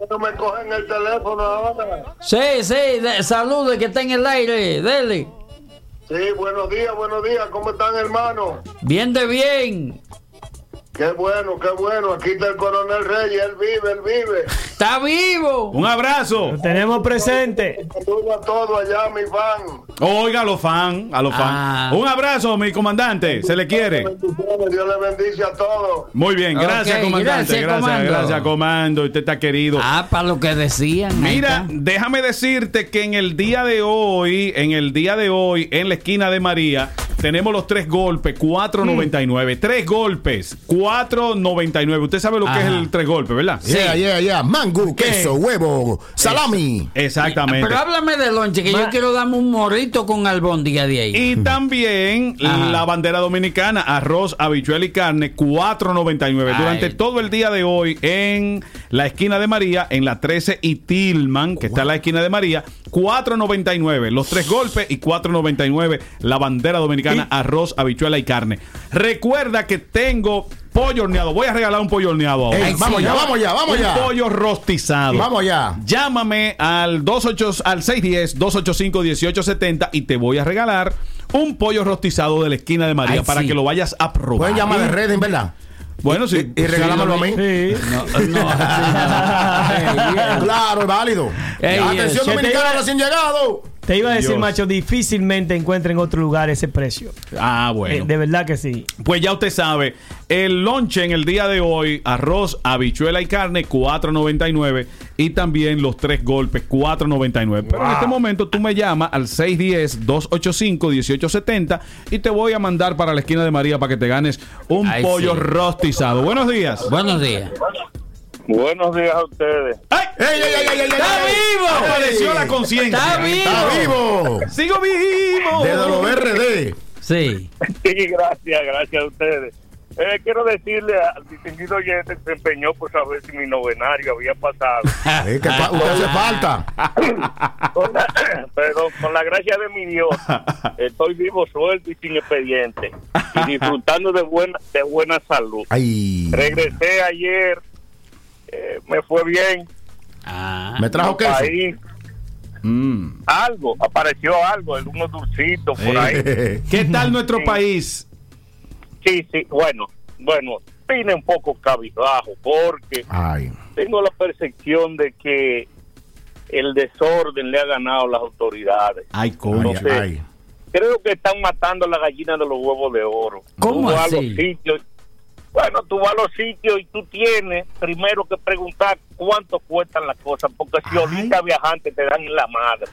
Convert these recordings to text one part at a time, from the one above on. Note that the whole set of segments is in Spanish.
no me cogen el teléfono ahora. Sí, salude que está en el aire, dele. Sí, buenos días, ¿cómo están, hermano? Bien de bien. Qué bueno, aquí está el coronel Reyes, él vive. Está vivo. Un abrazo. Lo tenemos presente. Saludo a todos allá, mi fan. Oiga, a los fan. Un abrazo, mi comandante, se le quiere. Dios le bendice a todos. Muy bien, gracias, comandante. Gracias, comando. Usted está querido. Para lo que decían. Mira, déjame decirte que en el día de hoy, en la esquina de María, tenemos los 3 golpes, 4.99. 3 golpes, 4.99. Usted sabe lo que es el 3 golpes, ¿verdad? Sí. Yeah. Mango, queso, huevo, salami. Exactamente. Pero háblame de lonche, que yo quiero darme un morrito con albóndiga de ahí. Y también la bandera dominicana, arroz, habichuela y carne, 4.99. Durante todo el día de hoy en la esquina de María, en la 13 y Tillman, que está en la esquina de María, 4.99. Los 3 golpes y 4.99 la bandera dominicana, arroz, habichuela y carne. Recuerda que tengo pollo horneado. Voy a regalar un pollo horneado ahora. Vamos ya. Un pollo rostizado. Vamos ya. Llámame al 610-285-1870 y te voy a regalar un pollo rostizado de la esquina de María para que lo vayas a probar. Pueden llamar de redes, ¿verdad? Bueno, sí. Y regálamelo a mí. Sí. Claro, es válido. Atención, dominicano recién llegado. Te iba a decir, macho, difícilmente encuentra en otro lugar ese precio. Bueno. De verdad que sí. Pues ya usted sabe, el lonche en el día de hoy, arroz, habichuela y carne, 4.99. Y también los 3 golpes, 4.99. Pero en este momento tú me llamas al 610-285-1870 y te voy a mandar para la esquina de María para que te ganes un pollo rostizado. Buenos días. Buenos días. Buenos días a ustedes. ¡Ay! ¡Está vivo! Apareció la conciencia. ¡Está vivo! ¡Sigo vivo! Desde los RD. Sí. Sí, gracias a ustedes. Quiero decirle al distinguido oyente que se empeñó por saber si mi novenario había pasado. Usted hace falta. Pero con la gracia de mi Dios, estoy vivo, suelto y sin expediente. Y disfrutando de buena salud. Ay. Regresé ayer. Me fue bien. Me trajo queso. Apareció algo, unos dulcitos por ahí. ¿Qué tal nuestro país? Sí, bueno, vine un poco cabizbajo porque tengo la percepción de que el desorden le ha ganado a las autoridades. Creo que están matando la gallina de los huevos de oro. ¿Cómo así? Tú vas a los sitios y tú tienes primero que preguntar cuánto cuestan las cosas, porque si ahorita viajantes te dan en la madre.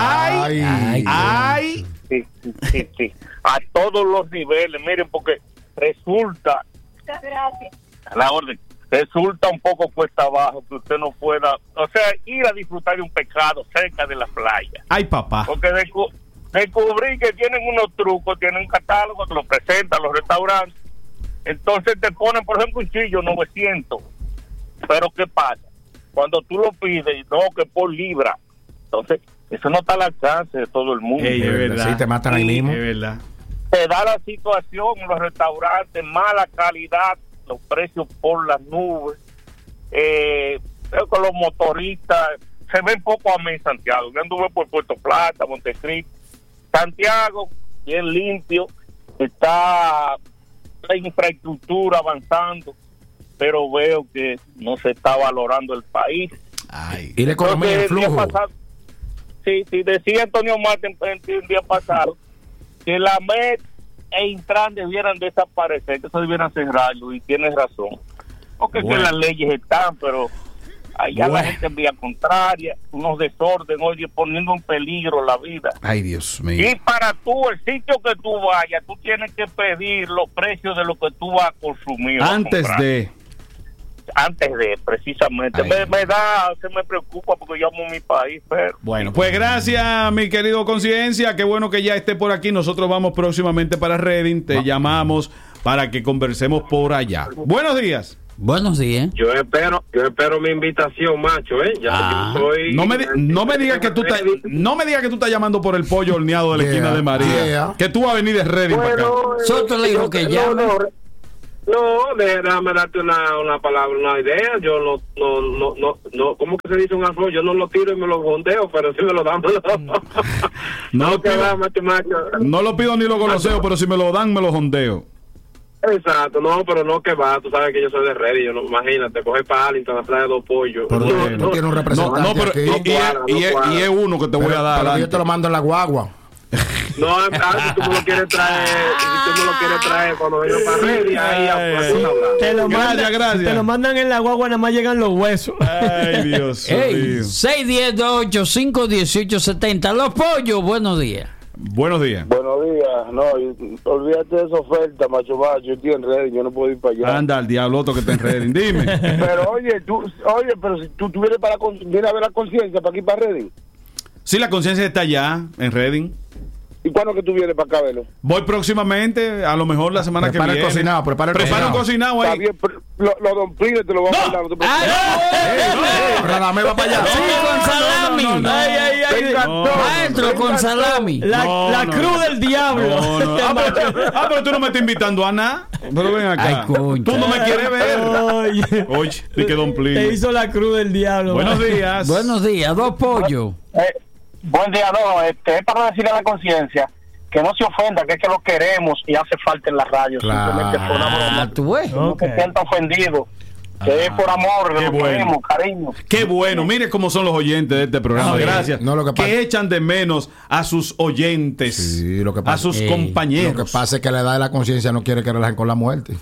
Sí. A todos los niveles, miren, porque resulta, a la orden, resulta un poco cuesta abajo que usted no pueda, ir a disfrutar de un pescado cerca de la playa. Ay, papá. Porque descubrí que tienen unos trucos, tienen un catálogo que lo presentan los restaurantes. Entonces te ponen, por ejemplo, un chillo 900. Pero ¿qué pasa? Cuando tú lo pides, no, que por libra. Entonces, eso no está al alcance de todo el mundo. Es verdad. Sí, te matan ahí mismo. Es verdad. Te da la situación en los restaurantes, mala calidad, los precios por las nubes. Creo que los motoristas se ven poco a mí en Santiago. Yo anduve por Puerto Plata, Montecristo. Santiago, bien limpio, está la infraestructura avanzando, pero veo que no se está valorando el país. Y la economía en flujo. Sí, decía Antonio Martín el día pasado que la MED e Intran debieran desaparecer, que eso debieran cerrarlo, y tienes razón. Porque que las leyes están, pero allá la gente en vía contraria, unos desorden, oye, poniendo en peligro la vida. Ay, Dios mío. Y para tú, el sitio que tú vayas, tú tienes que pedir los precios de lo que tú vas a consumir. Antes de, precisamente. Se me preocupa porque yo amo mi país, pero... Bueno, pues gracias, mi querido Conciencia. Qué bueno que ya esté por aquí. Nosotros vamos próximamente para Reading. Te llamamos para que conversemos por allá. Buenos días. Buenos días. Yo espero mi invitación, macho, Ya soy... No me digas que tú estás llamando por el pollo horneado de la esquina de María. Que tú vas a venir de Reading para acá. Soto le dijo que llame. No, déjame darte una palabra, una idea. Yo no, ¿cómo que se dice un arroz? Yo no lo tiro y me lo jondeo, pero si me lo dan, no lo pido ni lo goloseo, pero si me lo dan, me lo jondeo. Exacto, no, pero no que va, tú sabes que yo soy de Ready, yo no, imagínate, coger para Arlington a traer 2 pollos. Pero no tiene un representante. No, pero y es uno que te voy a dar. Pero yo te lo mando en la guagua. No, si tú me lo quieres traer, cuando venga para Ready, ahí te lo gracias. Te lo mandan en la guagua, nada más llegan los huesos. Ay, Dios mío. 610-285-1870. Los pollos, buenos días. Buenos días. Buenos días. No, olvídate de esa oferta, macho. Yo estoy en Redding, yo no puedo ir para allá. Anda, al diablo otro que está en Redding. Dime. Pero pero si tú vienes vienes a ver la conciencia para aquí para Redding. Sí, la conciencia está allá en Redding. ¿Y cuándo que tú vienes para acá, Velo? Voy próximamente, a lo mejor la semana que viene. Prepara el cocinado ahí. Está bien, los domplines te lo voy a mandar. Radamé va para allá. Sí, con salami. Maestro, con salami. La cruz del diablo. Pero tú no me estás invitando a nada. Pero ven acá. Ay, concha. Tú no me quieres ver. Oye, di que domplín. Te hizo la cruz del diablo. Buenos días. Buenos días, 2 pollos. Buen día, es para decirle a la conciencia que no se ofenda, que es que lo queremos y hace falta en la radio. Claro. Simplemente por amor. ¿Tú ves? No se sienta ofendido. Que es por amor, qué lo bueno. queremos, cariño. Qué bueno, mire cómo son los oyentes de este programa. Gracias. No, lo que pasa, que echan de menos a sus oyentes, sí, lo que pasa, a sus compañeros. Lo que pasa es que la edad de la conciencia no quiere que relajen con la muerte.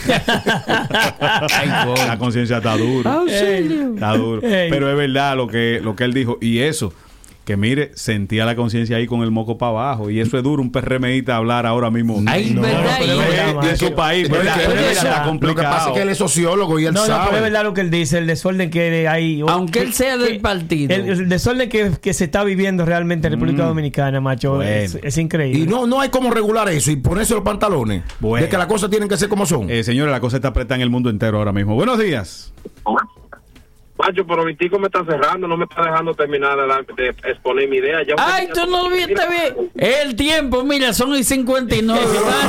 La conciencia está dura. Está duro. Pero es verdad lo que él dijo. Y eso, que mire, sentía la conciencia ahí con el moco para abajo. Y eso es duro, un PRMista hablar ahora mismo. Ay, verdad. En su país, ¿verdad? Está complicado. Lo que pasa es que él es sociólogo y él sabe. No, pero es verdad lo que él dice, el desorden que hay. Aunque él sea del partido. El desorden que se está viviendo realmente en República Dominicana, macho, bueno. es increíble. Y no hay como regular eso y ponerse los pantalones. Bueno. De que las cosas tienen que ser como son. Señores, la cosa está apretada en el mundo entero ahora mismo. Buenos días. Macho, pero Vitico me está cerrando, no me está dejando terminar de exponer mi idea. Ay, tú no lo viste bien. El tiempo, mira, son y 59.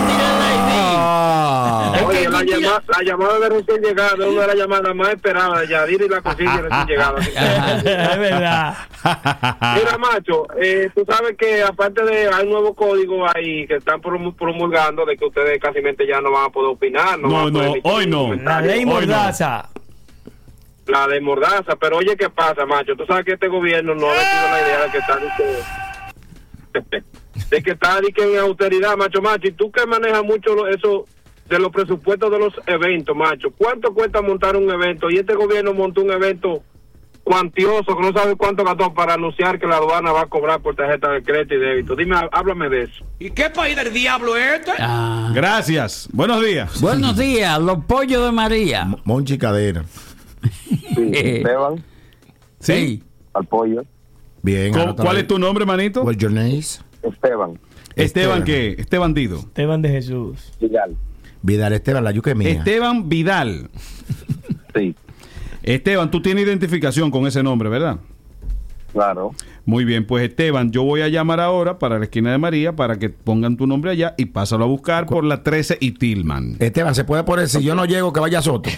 Oye, la llamada de recién llegada es una de las llamadas más esperadas de Yadir y la cocina recién llegada. Es verdad. Mira, macho, tú sabes que aparte de hay un nuevo código ahí que están promulgando de que ustedes casi ya no van a poder opinar. No, hoy no. La ley Mordaza. La de Mordaza, pero oye, ¿qué pasa, macho? Tú sabes que este gobierno no ha tenido la idea de que está en austeridad, macho, y tú que manejas mucho eso de los presupuestos de los eventos, macho, ¿cuánto cuesta montar un evento? Y este gobierno montó un evento cuantioso que no sabe cuánto gastó para anunciar que la aduana va a cobrar por tarjeta de crédito y débito. Dime, háblame de eso. ¿Y qué país del diablo es este? Gracias. Buenos días. Buenos días, los pollos de María. Monchi Cadera. Sí, Esteban. Sí. Al pollo. Bien. ¿Cuál es tu nombre, manito? What's your name? Esteban. ¿Esteban qué? Este bandido. Esteban de Jesús. Vidal Esteban, la yuca es mía. Esteban Vidal. Sí. Esteban, tú tienes identificación con ese nombre, ¿verdad? Claro. Muy bien, pues Esteban, yo voy a llamar ahora para la esquina de María para que pongan tu nombre allá y pásalo a buscar por la 13 y Tillman. Esteban, ¿se puede poner si yo no llego que vaya Soto?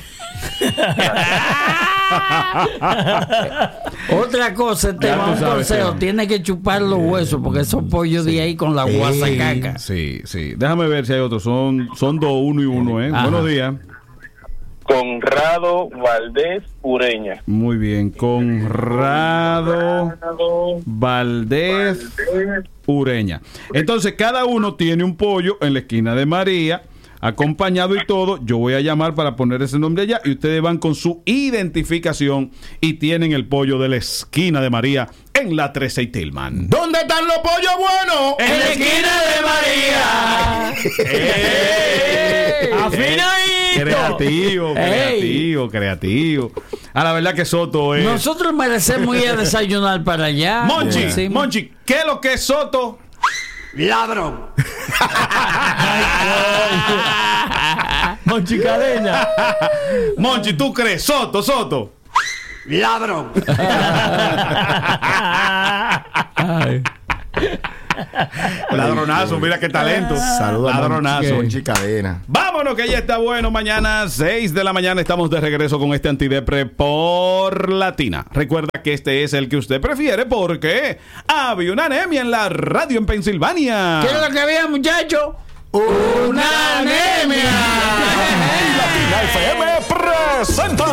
Otra cosa, Esteban, un consejo, tiene que chupar los huesos porque esos pollos de ahí con la guasacaca. Sí. Déjame ver si hay otros. Son 2, 1 y 1, ¿eh? Buenos días. Conrado Valdés Ureña. Muy bien, Conrado Valdés Ureña. Entonces, cada uno tiene un pollo en la esquina de María, acompañado y todo. Yo voy a llamar para poner ese nombre allá y ustedes van con su identificación y tienen el pollo de la esquina de María en la 13 y Tillman. ¿Dónde están los pollos buenos? En la esquina de María. Afinadito. Creativo. A la verdad que Soto es... Nosotros merecemos ir a desayunar para allá. Monchi, ¿qué es lo que es Soto? Ladrón. Monchi Cadena. Monchi, ¿tú crees? Soto. Ladrón. Ladronazo, mira qué talento. Saludos Ladronazo. Monchi Cadena. Vámonos que ya está bueno. Mañana 6 de la mañana estamos de regreso con este antidepre por Latina. Recuerda que este es el que usted prefiere porque había una anemia en la radio en Pensilvania. ¿Qué es lo que había, muchacho? ¡Una anemia!